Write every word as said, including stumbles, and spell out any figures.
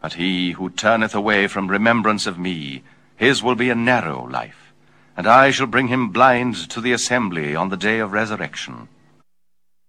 But he who turneth away from remembrance of me, his will be a narrow life. And I shall bring him blind to the assembly on the day of resurrection.